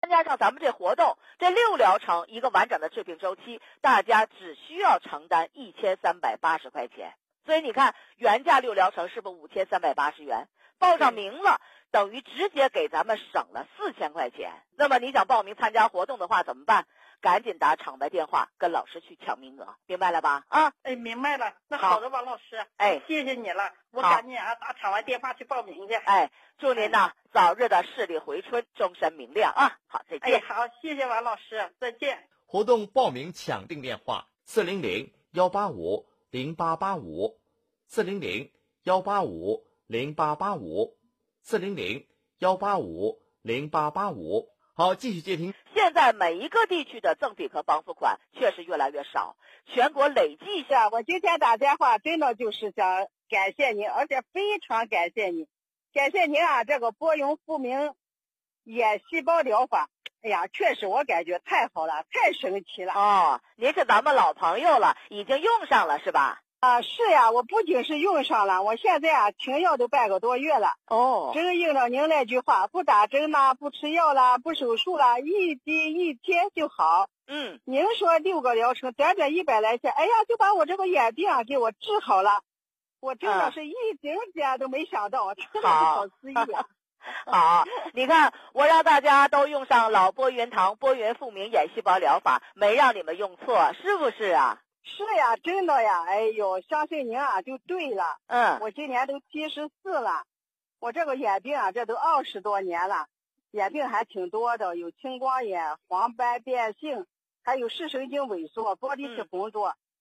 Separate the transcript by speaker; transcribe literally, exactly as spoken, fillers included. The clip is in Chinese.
Speaker 1: 加上咱们这活动，这六疗程一个完整的治病周期，大家只需要承担一千三百八十块钱。所以你看，原价六疗程是不是五千三百八十元？报上名了，等于直接给咱们省了四千块钱。那么你想报名参加活动的话怎么办？赶紧打场外电话跟老师去抢名额，明白了吧？啊，
Speaker 2: 哎，明白了。那好的，王老师，
Speaker 1: 哎，
Speaker 2: 谢谢你了，我赶紧啊打场外电话去报名去。
Speaker 1: 哎，祝您呢早日的视力回春，终身明亮啊！好，再见。
Speaker 2: 哎，好，谢谢王老师，再见。
Speaker 3: 活动报名抢订电话：四零零幺八五零八八五，四零零幺八五零八八五，四零零幺八五零八八五。好，继续接听。
Speaker 1: 现在每一个地区的赠品和帮扶款确实越来越少，全国累计
Speaker 4: 下，我今天打电话真的就是想感谢您，而且非常感谢您，感谢您啊！这个波云复明眼细胞疗法，哎呀，确实我感觉太好了，太神奇了。
Speaker 1: 哦，您是咱们老朋友了，已经用上了是吧？
Speaker 4: 啊，是呀，我不仅是用上了，我现在啊停药都半个多月了。
Speaker 1: 哦，
Speaker 4: 真应了您那句话，不打针啦，不吃药啦，不手术啦，一滴一天就好。
Speaker 1: 嗯，
Speaker 4: 您说六个疗程，短短一百来天，哎呀，就把我这个眼病啊给我治好了，我真的是一丁点都没想到，真的是好思议啊。
Speaker 1: 好，你看我让大家都用上老波云堂波云复明眼细胞疗法，没让你们用错，是不是啊？
Speaker 4: 是呀，真的呀，哎呦，相信您啊就对了。
Speaker 1: 嗯，
Speaker 4: 我今年都七十四了，我这个眼病啊，这都二十多年了，眼病还挺多的，有青光眼、黄斑变性，还有视神经萎缩、玻璃体红多。嗯、